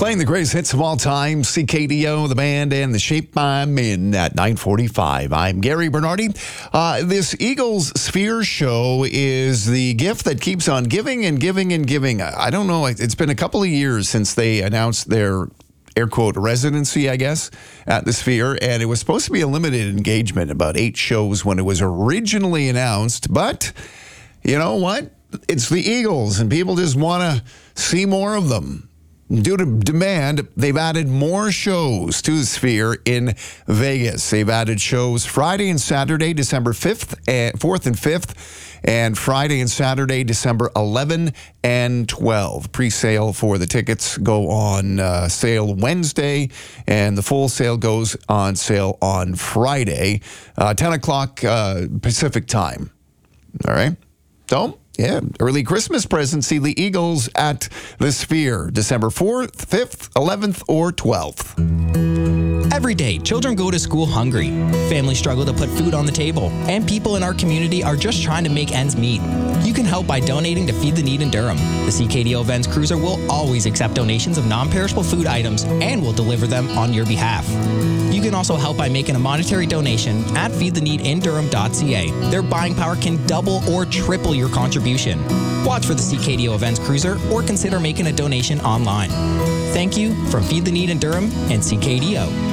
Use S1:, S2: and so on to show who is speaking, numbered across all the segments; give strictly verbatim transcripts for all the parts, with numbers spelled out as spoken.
S1: Playing the greatest hits of all time, C K D O, the band, and the Shape I'm In at nine forty-five. I'm Gary Bernardi. Uh, this Eagles Sphere show is the gift that keeps on giving and giving and giving. I don't know, it's been a couple of years since they announced their air quote residency, I guess, at the Sphere, and it was supposed to be a limited engagement, about eight shows when it was originally announced, but you know what? It's the Eagles, and people just want to see more of them. Due to demand, they've added more shows to the Sphere in Vegas. They've added shows Friday and Saturday, December fifth, and fourth and fifth, and Friday and Saturday, December eleventh and twelfth. Pre-sale for the tickets go on uh, sale Wednesday, and the full sale goes on sale on Friday, uh, ten o'clock uh, Pacific time. All right? So, yeah, early Christmas present. See the Eagles at the Sphere, December fourth, fifth, eleventh, or twelfth.
S2: Every day, children go to school hungry. Families struggle to put food on the table, and people in our community are just trying to make ends meet. You can help by donating to Feed the Need in Durham. The C K D O Vans Cruiser will always accept donations of non-perishable food items and will deliver them on your behalf. You can also help by making a monetary donation at feed the need in durham dot c a. Their buying power can double or triple your contribution. Watch for the C K D O Events Cruiser or consider making a donation online. Thank you from Feed the Need in Durham and C K D O.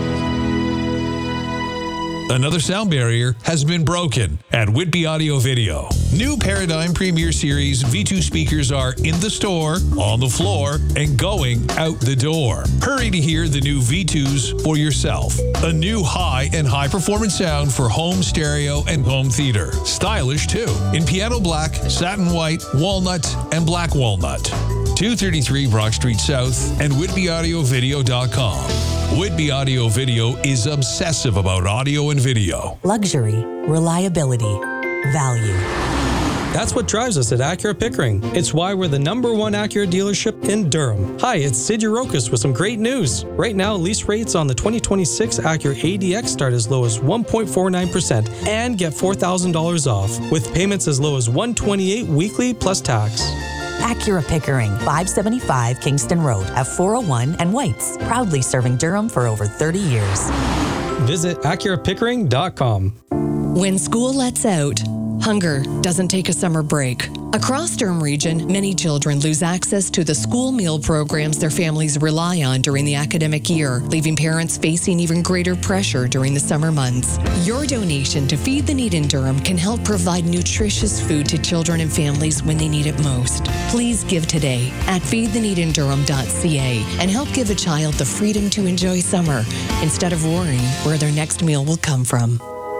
S3: Another sound barrier has been broken at Whitby Audio Video. New Paradigm Premier Series V two speakers are in the store, on the floor, and going out the door. Hurry to hear the new V twos for yourself. A new high and high performance sound for home stereo and home theater. Stylish too, in piano black, satin white, walnut, and black walnut. two thirty-three Brock Street South and whitby audio video dot com. Whitby Audio Video is obsessive about audio and video.
S4: Luxury, reliability, value.
S5: That's what drives us at Acura Pickering. It's why we're the number one Acura dealership in Durham. Hi, it's Sid Urokas with some great news. Right now, lease rates on the twenty twenty-six Acura A D X start as low as one point four nine percent and get four thousand dollars off, with payments as low as one hundred twenty-eight dollars weekly plus tax.
S4: Acura Pickering, five seventy-five Kingston Road at four oh one and White's, proudly serving Durham for over thirty years.
S5: Visit acura pickering dot com.
S6: When school lets out, hunger doesn't take a summer break. Across Durham Region, many children lose access to the school meal programs their families rely on during the academic year, leaving parents facing even greater pressure during the summer months. Your donation to Feed the Need in Durham can help provide nutritious food to children and families when they need it most. Please give today at feed the need in durham dot c a and help give a child the freedom to enjoy summer instead of worrying where their next meal will come from.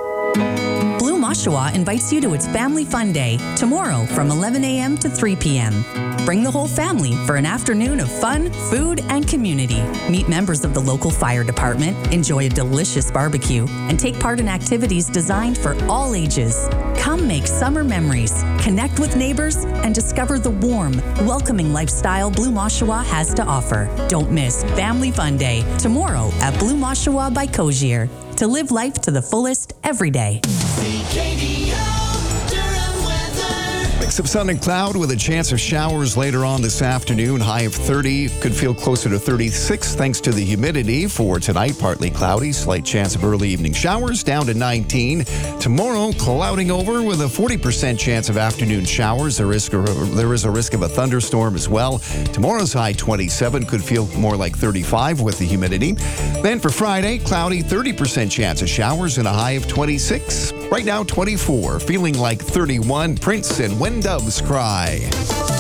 S4: Blue Oshawa invites you to its Family Fun Day tomorrow from eleven a.m. to three p.m. Bring the whole family for an afternoon of fun, food, and community. Meet members of the local fire department, enjoy a delicious barbecue, and take part in activities designed for all ages. Come make summer memories, connect with neighbors, and discover the warm, welcoming lifestyle Blue Oshawa has to offer. Don't miss Family Fun Day tomorrow at Blue Oshawa by Cozier. To live life to the fullest every day.
S1: Mix of sun and cloud with a chance of showers later on this afternoon. High of thirty. Could feel closer to thirty-six thanks to the humidity. For tonight, partly cloudy. Slight chance of early evening showers down to nineteen. Tomorrow, clouding over with a forty percent chance of afternoon showers. There is, there is a risk of a thunderstorm as well. Tomorrow's high twenty-seven. Could feel more like thirty-five with the humidity. Then for Friday, cloudy, thirty percent chance of showers and a high of twenty-six. Right now, twenty-four. Feeling like thirty-one. Prince and When Doves Cry.